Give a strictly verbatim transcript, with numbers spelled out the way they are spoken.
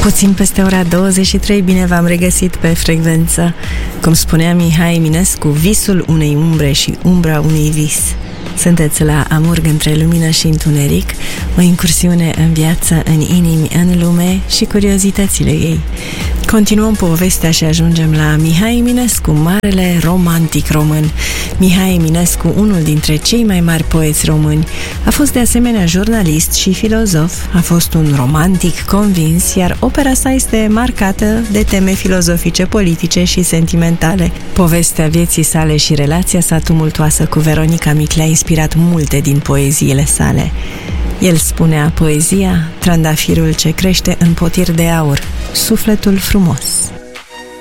Puțin peste ora douăzeci și trei, bine v-am regăsit pe frecvență. Cum spunea Mihai Eminescu, visul unei umbre și umbra unui vis. Sunteți la Amurg între lumină și întuneric, o incursiune în viață, în inimi, în lume și curiozitățile ei. Continuăm povestea și ajungem la Mihai Eminescu, marele romantic român. Mihai Eminescu, unul dintre cei mai mari poeți români, a fost de asemenea jurnalist și filozof, a fost un romantic convins, iar opera sa este marcată de teme filozofice, politice și sentimentale. Povestea vieții sale și relația sa tumultoasă cu Veronica Mic le-a inspirat multe din poeziile sale. El spunea: poezia, trandafirul ce crește în potir de aur, sufletul frumos.